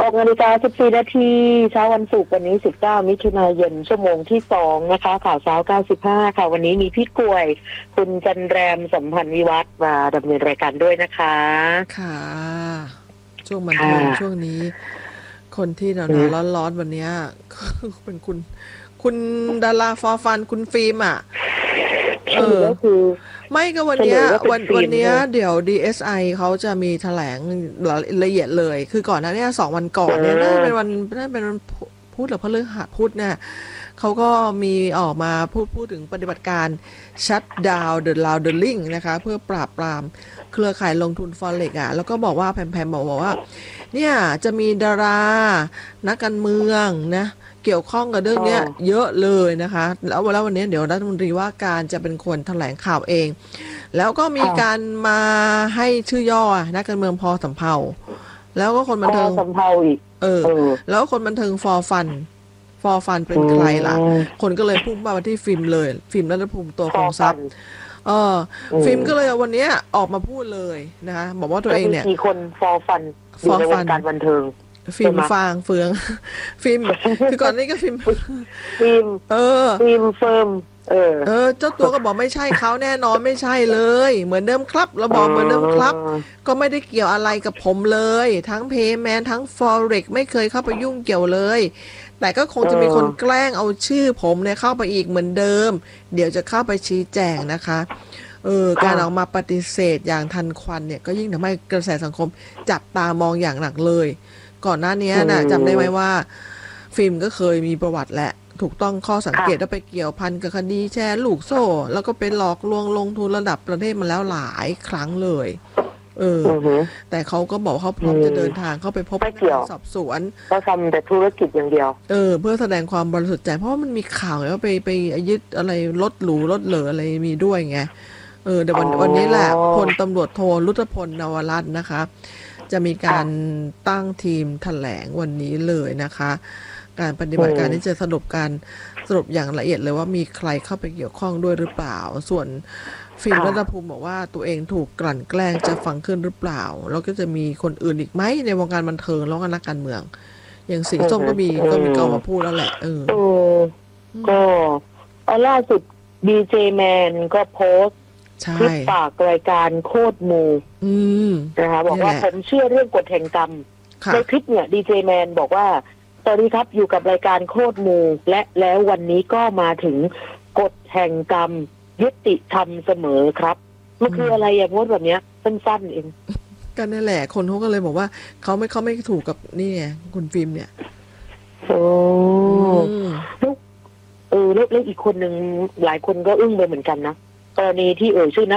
6:14 นาทีเช้าวันศุกร์วันนี้19มิถุนายนชั่วโมงที่2นะคะข่าวเช้า95ค่ะวันนี้มีพี่กล้วยคุณจันแรมสัมพันธ์วิวัฒน์มาดำเนินรายการด้วยนะคะค่ะช่วงบันเทิงช่วงนี้ คนที่หนาวร้อนๆวันนี้เป็นคุณดาราฟอร์ฟันคุณฟิล์มอ่ะก็คือไม่ก็วันนี้เดี๋ยว DSI เขาจะมีแถลงละเอียดเลยคือก่อนหน้านี้2 วันก่อนเนี่ยน่าเป็นวันพุธหรือพฤหัสพุธเนี่ยเขาก็มีออกมาพูดถึงปฏิบัติการ Shut Down the Laundering นะคะเพื่อปราบปรามเครือข่ายลงทุน Forex อ่ะแล้วก็บอกว่าแพมบอกว่าเนี่ยจะมีดารานักการเมืองนะเกี่ยวข้องกับเรื่องนี้เยอะเลยนะคะแล้ววันนี้เดี๋ยวรัฐมนตรีว่าการจะเป็นคนแถลงข่าวเองแล้วก็มีการมาให้ชื่อย่อนักการเมืองพอสำเภาแล้วก็คนบันเทิงสำเภาอีกแล้วคนบันเทิงฟอร์ฟันเป็นใครล่ะคนก็เลยพุ่งมาที่ฟิล์มเลยฟิล์มรัฐภูมิตัวคงทรัพย์ฟิล์มก็เลยวันนี้ออกมาพูดเลยนะคะบอกว่าตัวเองเนี่ยมีคนฟอร์ฟันอยู่ในวงการบันเทิงฟิล์มฟางเฟืองฟิล์มคือก่อนนี้ก็ฟิล์มเฟิร์มเจ้าตัวก็บอกไม่ใช่เขาแน่นอนไม่ใช่เลยเหมือนเดิมครับเราบอกเหมือนเดิมครับก็ไม่ได้เกี่ยวอะไรกับผมเลยทั้งเพย์แมนทั้ง Forex ไม่เคยเข้าไปยุ่งเกี่ยวเลยแต่ก็คงจะมีคนแกล้งเอาชื่อผมเนี่ยเข้าไปอีกเหมือนเดิมเดี๋ยวจะเข้าไปชี้แจงนะคะการออกมาปฏิเสธอย่างทันควันเนี่ยก็ยิ่งทำให้กระแสสังคมจับตามองอย่างหนักเลยก่อนหน้านี้นะจำได้ไหมว่าฟิล์มก็เคยมีประวัติแหละถูกต้องข้อสังเกตว่าไปเกี่ยวพันกับคดีแชร์ลูกโซ่แล้วก็เป็นหลอกลวงลงทุนระดับประเทศมาแล้วหลายครั้งเลยแต่เขาก็บอกเขาพร้อมจะเดินทางเข้าไปพบพนักงานสอบสวนเขาทำแต่ธุรกิจอย่างเดียวเพื่อแสดงความบริสุทธิ์ใจเพราะว่ามันมีข่าวว่าไปยึดอะไรรถหรูรถเหลืออะไรมีด้วยไงเดี๋ยววันนี้แหละพลตำรวจโทรุตพลนวรัตน์นะคะจะมีการตั้งทีมแถลงวันนี้เลยนะคะการปฏิบัติการนี้จะสรุปอย่างละเอียดเลยว่ามีใครเข้าไปเกี่ยวข้องด้วยหรือเปล่าส่วนฟิล์มรัฐภูมิบอกว่าตัวเองถูกกลั่นแกล้งจะฟังขึ้นหรือเปล่าแล้วก็จะมีคนอื่นอีกไหมในวงการบันเทิงแล้วก็นักการเมืองอย่างสีส้มก็มีก็มาพูดแล้วแหละก็ล่าสุดดีเจแมนก็โพสต์คลิปฝากรายการโคตรมูนะคะบอกว่าผมเชื่อเรื่องกฎแห่งกรรมในคลิปเนี่ยดีเจแมนบอกว่าสวัสดีครับอยู่กับรายการโคตรมูแล้ววันนี้ก็มาถึงกฎแห่งกรรมยุติธรรมเสมอครับมันคืออะไรอย่างงดแบบเนี้ยสั้นๆเองก็นั่นแหละคนเขาก็เลยบอกว่าเขาไม่ถูกกับนี่ไงคุณฟิล์มเนี่ยแล้วอีกคนหนึ่งหลายคนก็อึ้งไปเหมือนกันนะกรณีที่ชื่อนั